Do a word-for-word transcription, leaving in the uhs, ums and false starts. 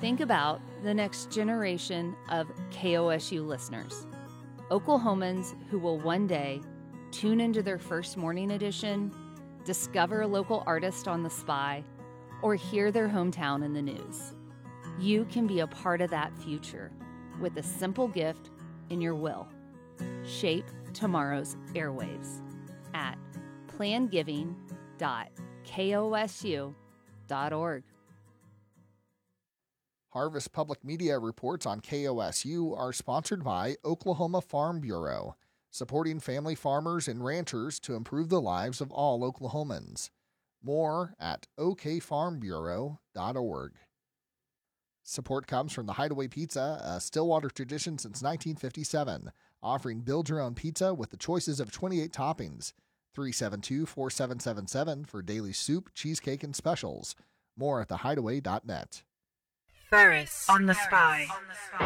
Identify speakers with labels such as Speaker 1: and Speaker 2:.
Speaker 1: Think about the next generation of K O S U listeners, Oklahomans who will one day tune into their first morning edition, discover a local artist on the spy, or hear their hometown in the news. You can be a part of that future with a simple gift in your will. Shape tomorrow's airwaves at plan giving dot kosu dot org.
Speaker 2: Harvest Public Media reports on K O S U are sponsored by Oklahoma Farm Bureau, supporting family farmers and ranchers to improve the lives of all Oklahomans. More at o k farm bureau dot org. Support comes from the Hideaway Pizza, a Stillwater tradition since nineteen fifty-seven, offering build-your-own pizza with the choices of twenty-eight toppings. three seven two, four seven seven seven for daily soup, cheesecake, and specials. More at the hideaway dot net.
Speaker 3: Ferris on the Spy.